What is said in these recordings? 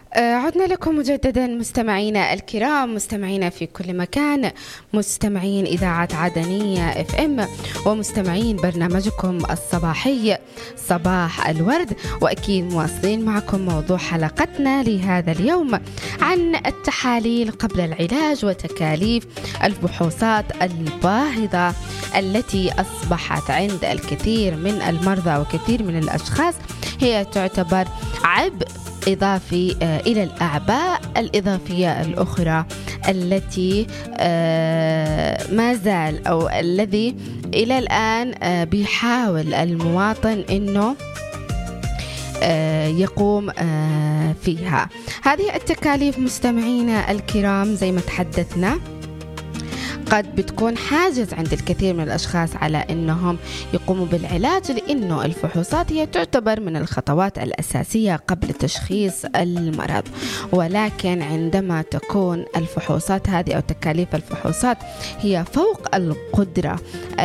عدنا لكم مجددا مستمعينا الكرام، مستمعينا في كل مكان، مستمعين إذاعة عدنية اف ام ومستمعين برنامجكم الصباحي صباح الورد. وأكيد مواصلين معكم موضوع حلقتنا لهذا اليوم عن التحاليل قبل العلاج وتكاليف الفحوصات الباهظة التي أصبحت عند الكثير من المرضى وكثير من الأشخاص هي تعتبر عبء إضافي إلى الأعباء الإضافية الأخرى التي ما زال أو الذي إلى الآن بيحاول المواطن أنه يقوم فيها. هذه التكاليف مستمعينا الكرام زي ما تحدثنا قد بتكون حاجز عند الكثير من الأشخاص على أنهم يقوموا بالعلاج، لأنه الفحوصات هي تعتبر من الخطوات الأساسية قبل تشخيص المرض. ولكن عندما تكون الفحوصات هذه أو تكاليف الفحوصات هي فوق القدرة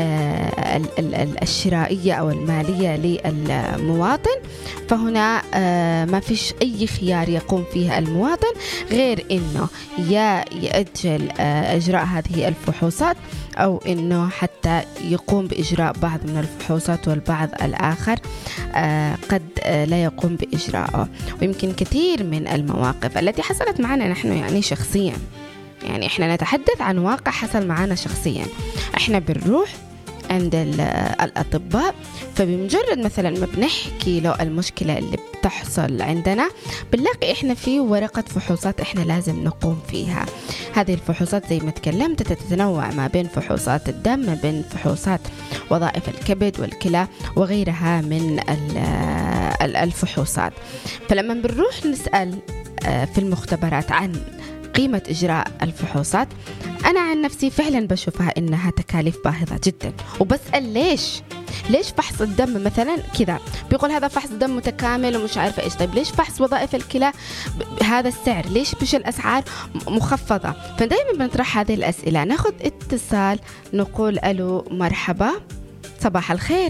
الشرائية أو المالية للمواطن، فهنا ما فيش أي خيار يقوم فيه المواطن غير أنه يأجل إجراء هذه الفحوصات أو أنه حتى يقوم بإجراء بعض من الفحوصات والبعض الآخر قد لا يقوم بإجراءه. ويمكن كثير من المواقف التي حصلت معنا نحن يعني شخصيا، يعني إحنا نتحدث عن واقع حصل معنا شخصيا. إحنا بنروح عند الأطباء، فبمجرد مثلا ما بنحكي له المشكلة اللي بتحصل عندنا بنلاقي إحنا في ورقة فحوصات إحنا لازم نقوم فيها. هذه الفحوصات زي ما تكلمت تتنوع ما بين فحوصات الدم، ما بين فحوصات وظائف الكبد والكلى وغيرها من الفحوصات. فلما بنروح نسأل في المختبرات عن قيمة إجراء الفحوصات، أنا عن نفسي فعلا بشوفها إنها تكاليف باهظة جدا. وبسأل ليش فحص الدم مثلا كذا بيقول هذا فحص دم متكامل ومش عارفة إيش، طيب ليش فحص وظائف الكلى هذا السعر، ليش بش الأسعار مخفضة؟ فدايما بنطرح هذه الأسئلة. ناخذ اتصال، نقول ألو مرحبا، صباح الخير.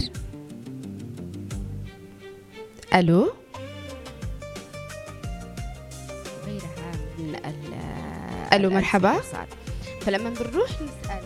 ألو، ألو مرحبا. فلما بنروح نسأل